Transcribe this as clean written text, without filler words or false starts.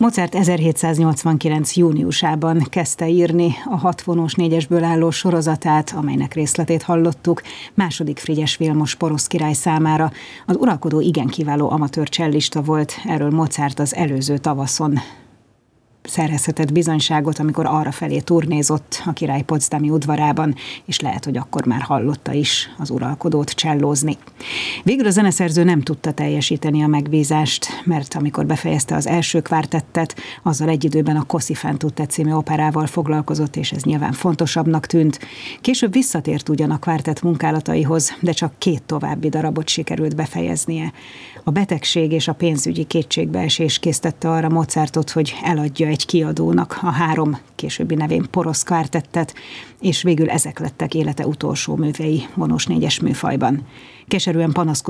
Mozart 1789. júniusában kezdte írni a 6 vonós négyesből álló sorozatát, amelynek részletét hallottuk, második Frigyes Vilmos porosz király számára. Az uralkodó igen kiváló amatőr csellista volt, erről Mozart az előző tavaszon szerezhetett bizonyságot, amikor arrafelé turnézott a király potsdami udvarában, és lehet, hogy akkor már hallotta is az uralkodót csellózni. Végül a zeneszerző nem tudta teljesíteni a megbízást, mert amikor befejezte az első kvártettet, azzal egy időben a Così fan tutte című operával foglalkozott, és ez nyilván fontosabbnak tűnt. Később visszatért ugyan a kvártett munkálataihoz, de csak 2 további darabot sikerült befejeznie. A betegség és a pénzügyi kétségbeesés késztette arra Mozartot, hogy eladja egy kiadónak a 3 későbbi nevén porosz kvártettet, és végül ezek lettek élete utolsó művei vonós négyes műfajban. Keserűen panaszkodik